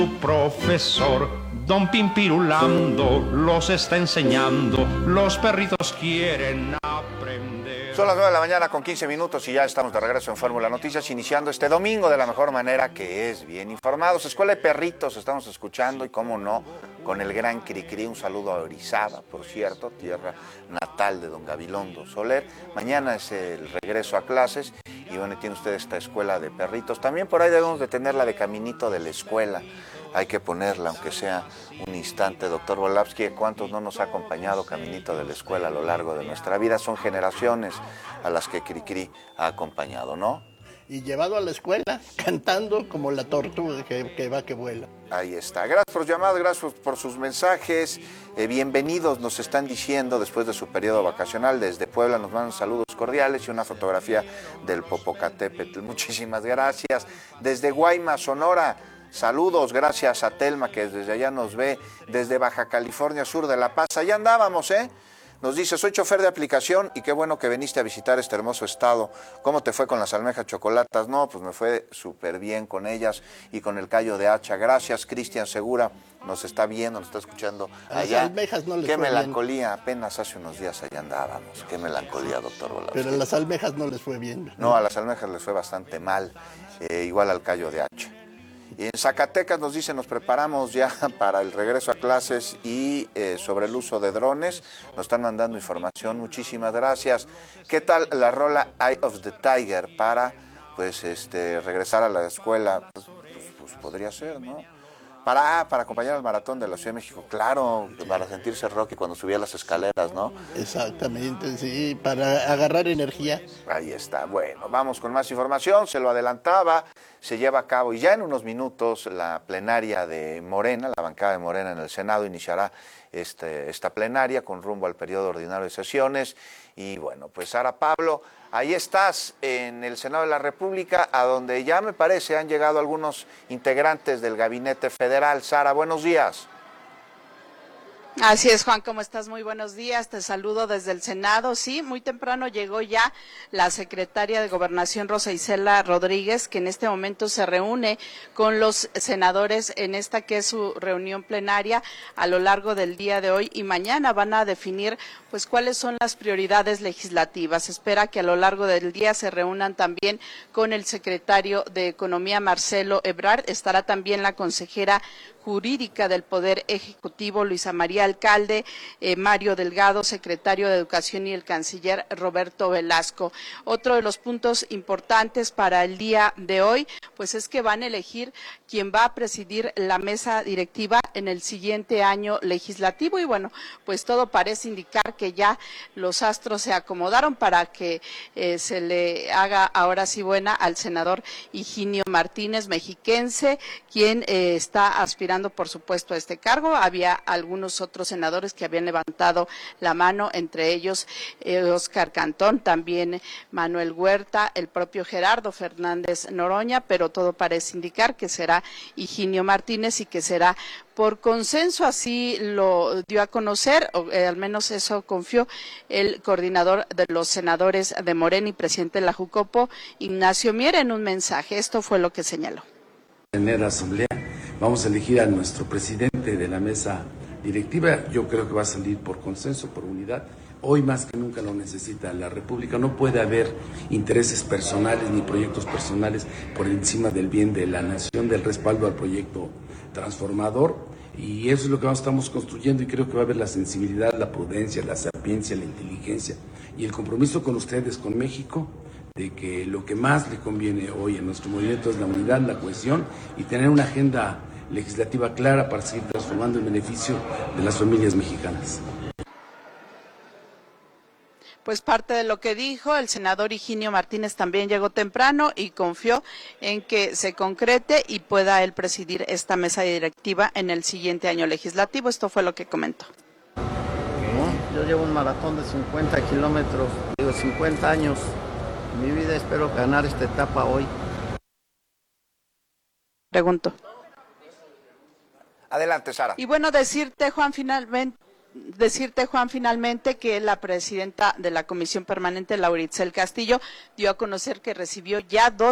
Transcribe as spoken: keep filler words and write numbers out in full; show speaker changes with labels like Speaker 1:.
Speaker 1: Profesor Don Pimpirulando los está enseñando, los perritos quieren aprender.
Speaker 2: Son las nueve de la mañana con quince minutos y ya estamos de regreso en Fórmula Noticias, iniciando este domingo de la mejor manera, que es bien informados. Escuela de Perritos estamos escuchando, y cómo no, con el gran Cricri. Un saludo a Orizaba, por cierto, tierra natal de don Gabilondo Soler. Mañana es el regreso a clases y bueno, tiene usted esta escuela de perritos. También por ahí debemos de tenerla de caminito de la escuela. Hay que ponerla, aunque sea un instante, doctor Volavsky. ¿Cuántos no nos ha acompañado caminito de la escuela a lo largo de nuestra vida? Son generaciones a las que Cricri ha acompañado, ¿no?
Speaker 3: Y llevado a la escuela, cantando como la tortuga que, que va, que vuela.
Speaker 2: Ahí está. Gracias por sus llamadas, gracias por sus mensajes. Eh, bienvenidos, nos están diciendo, después de su periodo vacacional. Desde Puebla nos mandan saludos cordiales y una fotografía del Popocatépetl. Muchísimas gracias. Desde Guaymas, Sonora, saludos, gracias a Telma, que desde allá nos ve, desde Baja California Sur de La Paz. Allá andábamos, ¿eh? Nos dice, soy chofer de aplicación y qué bueno que viniste a visitar este hermoso estado. ¿Cómo te fue con las almejas chocolatas? No, pues me fue súper bien con ellas y con el callo de hacha. Gracias, Cristian Segura, nos está viendo, nos está escuchando allá.
Speaker 3: Las almejas no les
Speaker 2: Qué
Speaker 3: fue
Speaker 2: melancolía,
Speaker 3: bien.
Speaker 2: Apenas hace unos días allá andábamos. Qué melancolía, doctor Volavsky.
Speaker 3: Pero a las almejas no les fue bien.
Speaker 2: No, no, a las almejas les fue bastante mal, eh, igual al callo de hacha. Y en Zacatecas nos dicen, nos preparamos ya para el regreso a clases y eh, sobre el uso de drones. Nos están mandando información, muchísimas gracias. ¿Qué tal la rola Eye of the Tiger para pues este regresar a la escuela? Pues, pues, pues podría ser, ¿no? Para, ah, para acompañar al maratón de la Ciudad de México, claro, para sentirse Rocky cuando subía las escaleras, ¿no?
Speaker 3: Exactamente, sí, para agarrar energía.
Speaker 2: Ahí está, bueno, vamos con más información, se lo adelantaba, se lleva a cabo y ya en unos minutos la plenaria de Morena, la bancada de Morena en el Senado iniciará este, esta plenaria con rumbo al periodo ordinario de sesiones. Y bueno, pues Sara Pablo, ahí estás en el Senado de la República, a donde ya me parece han llegado algunos integrantes del Gabinete Federal. Sara, buenos días.
Speaker 4: Así es, Juan, ¿cómo estás? Muy buenos días, te saludo desde el Senado. Sí, muy temprano llegó ya la secretaria de Gobernación, Rosa Isela Rodríguez, que en este momento se reúne con los senadores en esta que es su reunión plenaria a lo largo del día de hoy, y mañana van a definir pues cuáles son las prioridades legislativas. Se espera que a lo largo del día se reúnan también con el secretario de Economía, Marcelo Ebrard. Estará también la consejera jurídica del Poder Ejecutivo, Luisa María Alcalde, eh, Mario Delgado, secretario de Educación, y el canciller Roberto Velasco. Otro de los puntos importantes para el día de hoy, pues es que van a elegir quién va a presidir la mesa directiva en el siguiente año legislativo, y bueno, pues todo parece indicar que ya los astros se acomodaron para que eh, se le haga ahora sí buena al senador Higinio Martínez, mexiquense, quien eh, está aspirando por supuesto a este cargo. Había algunos otros senadores que habían levantado la mano, entre ellos eh, Óscar Cantón, también Manuel Huerta, el propio Gerardo Fernández Noroña, pero todo parece indicar que será Higinio Martínez y que será por consenso. Así lo dio a conocer, o eh, al menos eso confió el coordinador de los senadores de Morena y presidente de la Jucopo, Ignacio Mier, en un mensaje. Esto fue lo que señaló.
Speaker 5: Tener asamblea, vamos a elegir a nuestro presidente de la mesa directiva. Yo creo que va a salir por consenso, por unidad. Hoy más que nunca lo necesita la República. No puede haber intereses personales ni proyectos personales por encima del bien de la nación, del respaldo al proyecto transformador. Y eso es lo que estamos construyendo, y creo que va a haber la sensibilidad, la prudencia, la sapiencia, la inteligencia y el compromiso con ustedes, con México, de que lo que más le conviene hoy a nuestro movimiento es la unidad, la cohesión y tener una agenda legislativa clara para seguir transformando en beneficio de las familias mexicanas.
Speaker 4: Pues parte de lo que dijo el senador Higinio Martínez también llegó temprano y confió en que se concrete y pueda él presidir esta mesa directiva en el siguiente año legislativo. Esto fue lo que comentó.
Speaker 6: Yo llevo un maratón de cincuenta kilómetros, digo cincuenta años. En mi vida espero ganar esta etapa hoy.
Speaker 4: Pregunto.
Speaker 2: Adelante, Sara.
Speaker 4: Y bueno, decirte, Juan, finalmente... Decirte, Juan, finalmente que la presidenta de la Comisión Permanente, Laura Itzel Castillo, dio a conocer que recibió ya dos